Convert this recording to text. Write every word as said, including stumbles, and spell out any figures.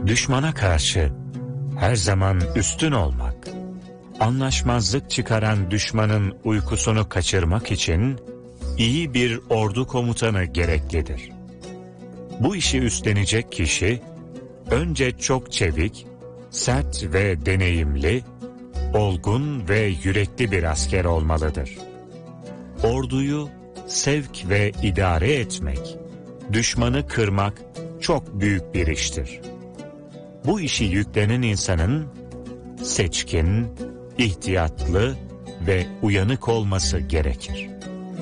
Düşmana karşı her zaman üstün olmak, anlaşmazlık çıkaran düşmanın uykusunu kaçırmak için iyi bir ordu komutanı gereklidir. Bu işi üstlenecek kişi, önce çok çevik, sert ve deneyimli, olgun ve yürekli bir asker olmalıdır. Orduyu sevk ve idare etmek, düşmanı kırmak çok büyük bir iştir. Bu işi yüklenen insanın seçkin, ihtiyatlı ve uyanık olması gerekir.